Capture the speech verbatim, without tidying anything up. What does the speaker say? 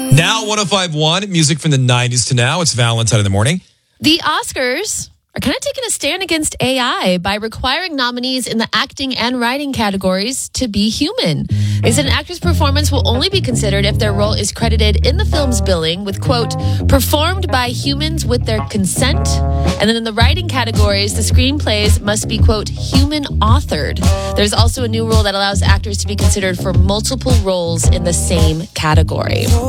Now one oh five point one, music from the nineties to now. It's Valentine in the morning. The Oscars are kind of taking a stand against A I by requiring nominees in the acting and writing categories to be human. They said an actor's performance will only be considered if their role is credited in the film's billing with, quote, performed by humans with their consent. And then in the writing categories, the screenplays must be, quote, human authored. There's also a new rule that allows actors to be considered for multiple roles in the same category.